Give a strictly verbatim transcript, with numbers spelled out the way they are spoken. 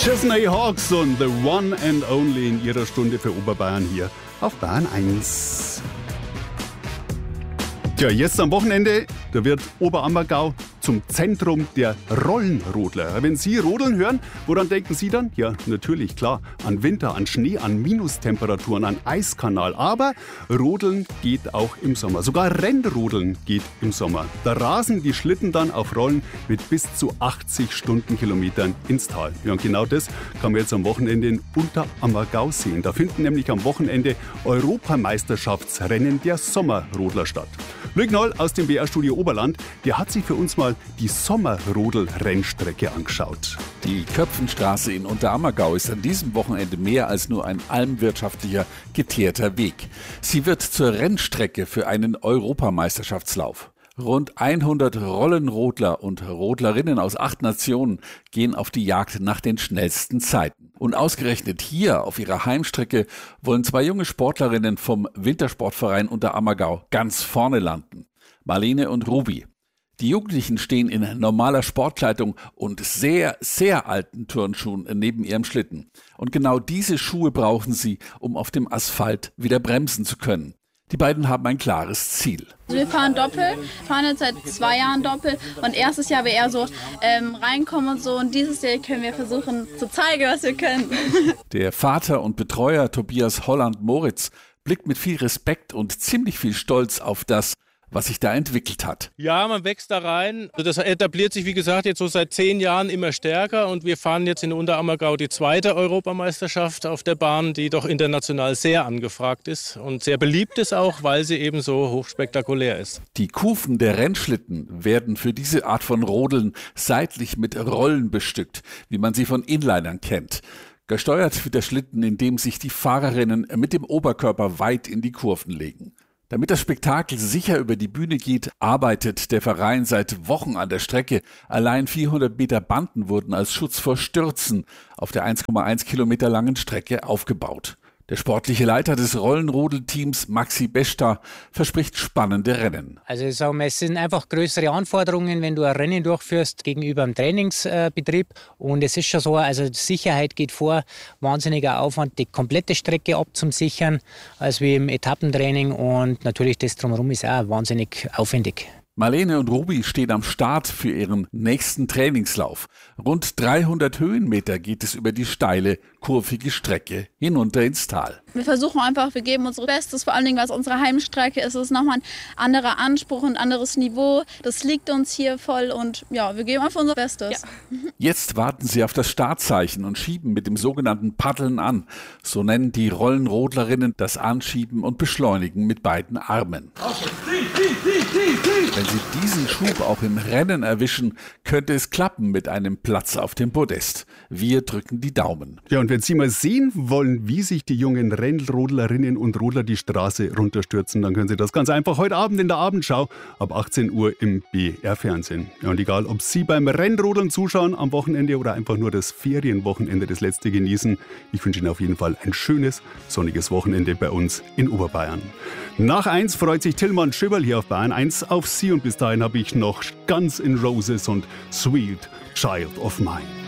Chesney Hawks und The One and Only in ihrer Stunde für Oberbayern hier auf Bayern eins. Tja, jetzt am Wochenende, da wird Oberammergau zum Zentrum der Rollenrodler. Wenn Sie Rodeln hören, woran denken Sie dann? Ja, natürlich, klar, an Winter, an Schnee, an Minustemperaturen, an Eiskanal. Aber Rodeln geht auch im Sommer. Sogar Rennrodeln geht im Sommer. Da rasen die Schlitten dann auf Rollen mit bis zu achtzig Stundenkilometern ins Tal. Ja, und genau das kann man jetzt am Wochenende in Unterammergau sehen. Da finden nämlich am Wochenende Europameisterschaftsrennen der Sommerrodler statt. Luc Noll aus dem B R-Studio Oberland, der hat sich für uns mal die Sommerrodel-Rennstrecke angeschaut. Die Köpfenstraße in Unterammergau ist an diesem Wochenende mehr als nur ein almwirtschaftlicher, geteerter Weg. Sie wird zur Rennstrecke für einen Europameisterschaftslauf. Rund hundert Rollenrodler und Rodlerinnen aus acht Nationen gehen auf die Jagd nach den schnellsten Zeiten. Und ausgerechnet hier auf ihrer Heimstrecke wollen zwei junge Sportlerinnen vom Wintersportverein Unterammergau ganz vorne landen. Marlene und Ruby. Die Jugendlichen stehen in normaler Sportkleidung und sehr, sehr alten Turnschuhen neben ihrem Schlitten. Und genau diese Schuhe brauchen sie, um auf dem Asphalt wieder bremsen zu können. Die beiden haben ein klares Ziel. Wir fahren Doppel, fahren jetzt seit zwei Jahren Doppel und erstes Jahr wir eher so ähm, reinkommen und so und dieses Jahr können wir versuchen zu zeigen, was wir können. Der Vater und Betreuer Tobias Holland-Moritz blickt mit viel Respekt und ziemlich viel Stolz auf das, was sich da entwickelt hat. Ja, man wächst da rein. Das etabliert sich, wie gesagt, jetzt so seit zehn Jahren immer stärker und wir fahren jetzt in Unterammergau die zweite Europameisterschaft auf der Bahn, die doch international sehr angefragt ist und sehr beliebt ist auch, weil sie eben so hochspektakulär ist. Die Kufen der Rennschlitten werden für diese Art von Rodeln seitlich mit Rollen bestückt, wie man sie von Inlinern kennt. Gesteuert wird der Schlitten, indem sich die Fahrerinnen mit dem Oberkörper weit in die Kurven legen. Damit das Spektakel sicher über die Bühne geht, arbeitet der Verein seit Wochen an der Strecke. Allein vierhundert Meter Banden wurden als Schutz vor Stürzen auf der eins Komma eins Kilometer langen Strecke aufgebaut. Der sportliche Leiter des Rollenrodelteams, Maxi Besta, verspricht spannende Rennen. Also ich sage mal, es sind einfach größere Anforderungen, wenn du ein Rennen durchführst gegenüber dem Trainingsbetrieb. Und es ist schon so, also Sicherheit geht vor, wahnsinniger Aufwand, die komplette Strecke abzusichern, als wie im Etappentraining. Und natürlich das Drumherum ist auch wahnsinnig aufwendig. Marlene und Ruby stehen am Start für ihren nächsten Trainingslauf. Rund dreihundert Höhenmeter geht es über die steile, kurvige Strecke hinunter ins Tal. Wir versuchen einfach, wir geben unser Bestes, vor allen Dingen, was unsere Heimstrecke ist. Es ist nochmal ein anderer Anspruch, ein anderes Niveau. Das liegt uns hier voll und ja, wir geben einfach unser Bestes. Ja. Jetzt warten sie auf das Startzeichen und schieben mit dem sogenannten Paddeln an. So nennen die Rollenrodlerinnen das Anschieben und Beschleunigen mit beiden Armen. Wenn sie diesen Schub auch im Rennen erwischen, könnte es klappen mit einem Platz auf dem Podest. Wir drücken die Daumen. Ja, und wenn Sie mal sehen wollen, wie sich die jungen Rennrodlerinnen und Rodler die Straße runterstürzen, dann können Sie das ganz einfach heute Abend in der Abendschau ab achtzehn Uhr im B R-Fernsehen. Ja, und egal, ob Sie beim Rennrodeln zuschauen am Wochenende oder einfach nur das Ferienwochenende, das letzte genießen, ich wünsche Ihnen auf jeden Fall ein schönes, sonniges Wochenende bei uns in Oberbayern. Nach eins freut sich Tillmann Schöberl hier auf Bayern eins auf Sie und bis dahin habe ich noch Guns N' Roses und Sweet Child of Mine.